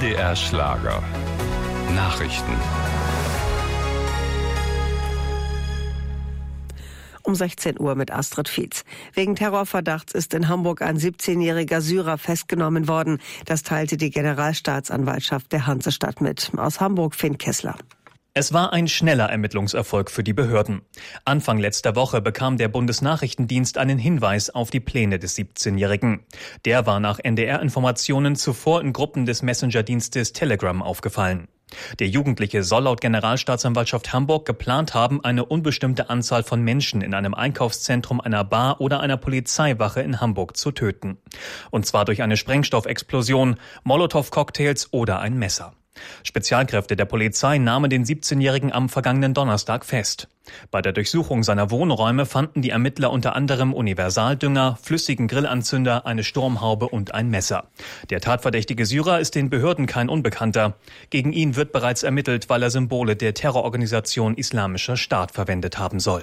MDR Schlager. Nachrichten. Um 16 Uhr mit Astrid Fietz. Wegen Terrorverdachts ist in Hamburg ein 17-jähriger Syrer festgenommen worden. Das teilte die Generalstaatsanwaltschaft der Hansestadt mit. Aus Hamburg Finn Kessler. Es war ein schneller Ermittlungserfolg für die Behörden. Anfang letzter Woche bekam der Bundesnachrichtendienst einen Hinweis auf die Pläne des 17-Jährigen. Der war nach NDR-Informationen zuvor in Gruppen des Messenger-Dienstes Telegram aufgefallen. Der Jugendliche soll laut Generalstaatsanwaltschaft Hamburg geplant haben, eine unbestimmte Anzahl von Menschen in einem Einkaufszentrum, einer Bar oder einer Polizeiwache in Hamburg zu töten. Und zwar durch eine Sprengstoffexplosion, Molotow-Cocktails oder ein Messer. Spezialkräfte der Polizei nahmen den 17-Jährigen am vergangenen Donnerstag fest. Bei der Durchsuchung seiner Wohnräume fanden die Ermittler unter anderem Universaldünger, flüssigen Grillanzünder, eine Sturmhaube und ein Messer. Der tatverdächtige Syrer ist den Behörden kein Unbekannter. Gegen ihn wird bereits ermittelt, weil er Symbole der Terrororganisation Islamischer Staat verwendet haben soll.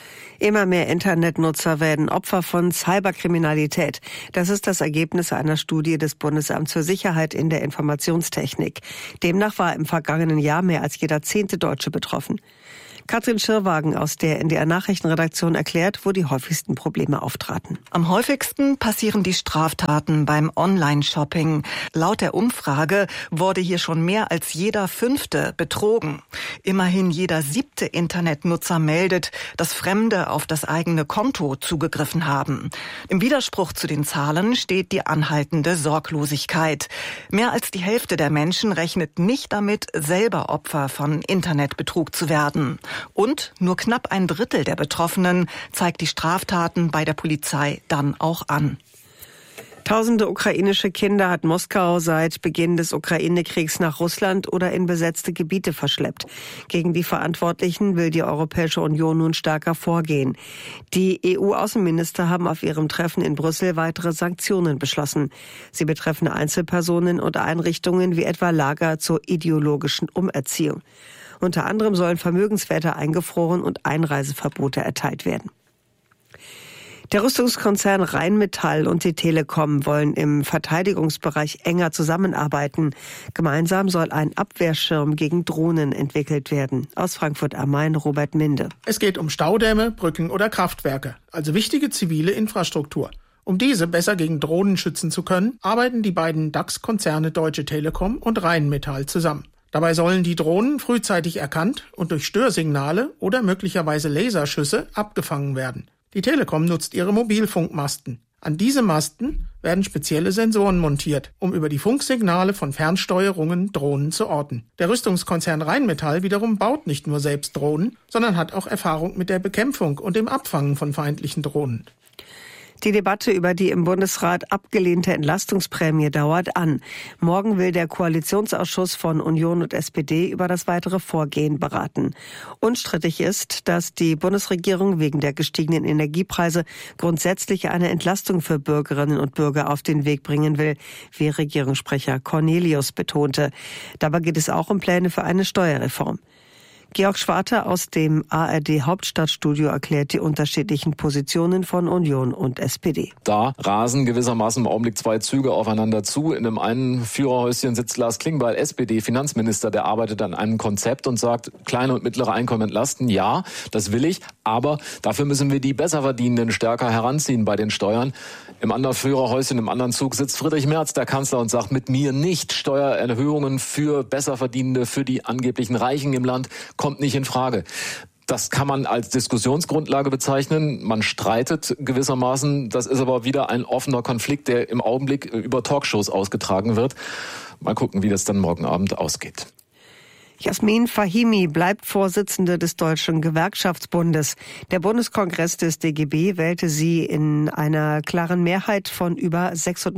Immer mehr Internetnutzer werden Opfer von Cyberkriminalität. Das ist das Ergebnis einer Studie des Bundesamts für Sicherheit in der Informationstechnik. Demnach war im vergangenen Jahr mehr als jeder 10. Deutsche betroffen. Katrin Schirrwagen aus der NDR Nachrichtenredaktion erklärt, wo die häufigsten Probleme auftraten. Am häufigsten passieren die Straftaten beim Online-Shopping. Laut der Umfrage wurde hier schon mehr als jeder 5. betrogen. Immerhin jeder 7. Internetnutzer meldet, dass Fremde auf das eigene Konto zugegriffen haben. Im Widerspruch zu den Zahlen steht die anhaltende Sorglosigkeit. Mehr als die Hälfte der Menschen rechnet nicht damit, selber Opfer von Internetbetrug zu werden. Und nur knapp ein Drittel der Betroffenen zeigt die Straftaten bei der Polizei dann auch an. Tausende ukrainische Kinder hat Moskau seit Beginn des Ukraine-Kriegs nach Russland oder in besetzte Gebiete verschleppt. Gegen die Verantwortlichen will die Europäische Union nun stärker vorgehen. Die EU-Außenminister haben auf ihrem Treffen in Brüssel weitere Sanktionen beschlossen. Sie betreffen Einzelpersonen und Einrichtungen wie etwa Lager zur ideologischen Umerziehung. Unter anderem sollen Vermögenswerte eingefroren und Einreiseverbote erteilt werden. Der Rüstungskonzern Rheinmetall und die Telekom wollen im Verteidigungsbereich enger zusammenarbeiten. Gemeinsam soll ein Abwehrschirm gegen Drohnen entwickelt werden. Aus Frankfurt am Main, Robert Minde. Es geht um Staudämme, Brücken oder Kraftwerke, also wichtige zivile Infrastruktur. Um diese besser gegen Drohnen schützen zu können, arbeiten die beiden DAX-Konzerne Deutsche Telekom und Rheinmetall zusammen. Dabei sollen die Drohnen frühzeitig erkannt und durch Störsignale oder möglicherweise Laserschüsse abgefangen werden. Die Telekom nutzt ihre Mobilfunkmasten. An diese Masten werden spezielle Sensoren montiert, um über die Funksignale von Fernsteuerungen Drohnen zu orten. Der Rüstungskonzern Rheinmetall wiederum baut nicht nur selbst Drohnen, sondern hat auch Erfahrung mit der Bekämpfung und dem Abfangen von feindlichen Drohnen. Die Debatte über die im Bundesrat abgelehnte Entlastungsprämie dauert an. Morgen will der Koalitionsausschuss von Union und SPD über das weitere Vorgehen beraten. Unstrittig ist, dass die Bundesregierung wegen der gestiegenen Energiepreise grundsätzlich eine Entlastung für Bürgerinnen und Bürger auf den Weg bringen will, wie Regierungssprecher Cornelius betonte. Dabei geht es auch um Pläne für eine Steuerreform. Georg Schwarte aus dem ARD-Hauptstadtstudio erklärt die unterschiedlichen Positionen von Union und SPD. Da rasen gewissermaßen im Augenblick zwei Züge aufeinander zu. In dem einen Führerhäuschen sitzt Lars Klingbeil, SPD-Finanzminister, der arbeitet an einem Konzept und sagt, kleine und mittlere Einkommen entlasten. Ja, das will ich, aber dafür müssen wir die Besserverdienenden stärker heranziehen bei den Steuern. Im anderen Führerhäuschen, im anderen Zug sitzt Friedrich Merz, der Kanzler, und sagt, mit mir nicht Steuererhöhungen für Besserverdienende, für die angeblichen Reichen im Land, kommt nicht in Frage. Das kann man als Diskussionsgrundlage bezeichnen. Man streitet gewissermaßen. Das ist aber wieder ein offener Konflikt, der im Augenblick über Talkshows ausgetragen wird. Mal gucken, wie das dann morgen Abend ausgeht. Jasmin Fahimi bleibt Vorsitzende des Deutschen Gewerkschaftsbundes. Der Bundeskongress des DGB wählte sie in einer klaren Mehrheit von über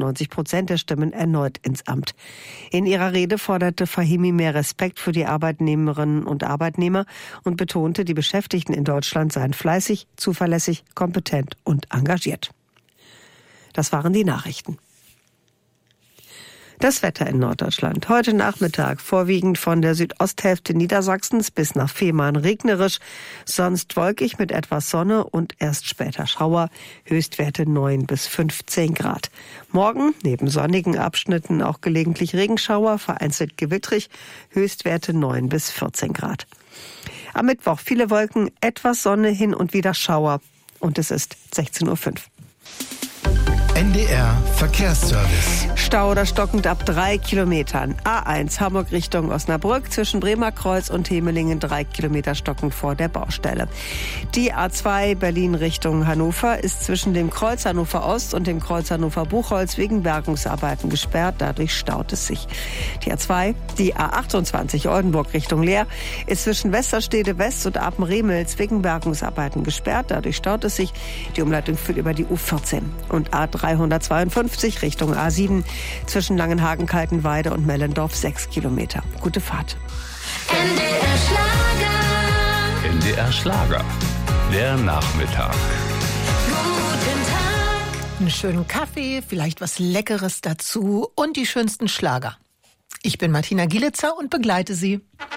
96% der Stimmen erneut ins Amt. In ihrer Rede forderte Fahimi mehr Respekt für die Arbeitnehmerinnen und Arbeitnehmer und betonte, die Beschäftigten in Deutschland seien fleißig, zuverlässig, kompetent und engagiert. Das waren die Nachrichten. Das Wetter in Norddeutschland. Heute Nachmittag vorwiegend von der Südosthälfte Niedersachsens bis nach Fehmarn regnerisch, sonst wolkig mit etwas Sonne und erst später Schauer, Höchstwerte 9 bis 15 Grad. Morgen neben sonnigen Abschnitten auch gelegentlich Regenschauer, vereinzelt gewittrig, Höchstwerte 9 bis 14 Grad. Am Mittwoch viele Wolken, etwas Sonne, hin und wieder Schauer und es ist 16:05 Uhr. NDR Verkehrsservice. Stau oder stockend ab 3 Kilometern. A1 Hamburg Richtung Osnabrück zwischen Bremerkreuz und Hemelingen 3 Kilometer stockend vor der Baustelle. Die A2 Berlin Richtung Hannover ist zwischen dem Kreuz Hannover Ost und dem Kreuz Hannover Buchholz wegen Bergungsarbeiten gesperrt. Dadurch staut es sich. Die A28 Oldenburg Richtung Leer ist zwischen Westerstede West und Apen-Remels wegen Bergungsarbeiten gesperrt. Dadurch staut es sich. Die Umleitung führt über die U14. Und A352 Richtung A7 zwischen Langenhagen-Kaltenweide und Mellendorf 6 Kilometer. Gute Fahrt. NDR Schlager. NDR Schlager. Der Nachmittag. Guten Tag. Einen schönen Kaffee, vielleicht was Leckeres dazu und die schönsten Schlager. Ich bin Martina Gielitzer und begleite Sie.